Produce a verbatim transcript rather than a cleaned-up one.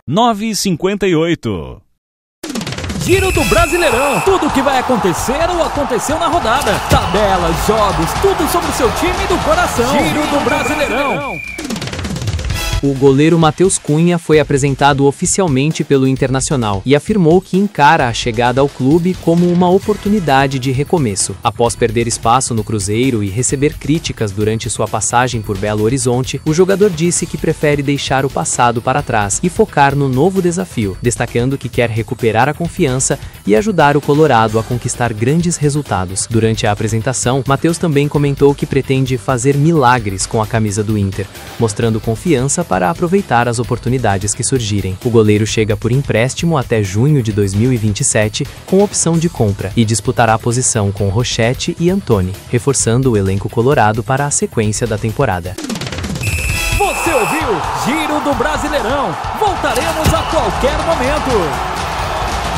nove cinco oito. Giro do Brasileirão. Tudo o que vai acontecer ou aconteceu na rodada. Tabelas, jogos, tudo sobre o seu time do coração. Giro do Brasileirão. O goleiro Matheus Cunha foi apresentado oficialmente pelo Internacional e afirmou que encara a chegada ao clube como uma oportunidade de recomeço. Após perder espaço no Cruzeiro e receber críticas durante sua passagem por Belo Horizonte, o jogador disse que prefere deixar o passado para trás e focar no novo desafio, destacando que quer recuperar a confiança e ajudar o Colorado a conquistar grandes resultados. Durante a apresentação, Matheus também comentou que pretende fazer milagres com a camisa do Inter, mostrando confiança para aproveitar as oportunidades que surgirem. O goleiro chega por empréstimo até junho de dois mil e vinte e sete, com opção de compra, e disputará a posição com Rochette e Antony, reforçando o elenco colorado para a sequência da temporada. Você ouviu Giro do Brasileirão. Voltaremos a qualquer momento.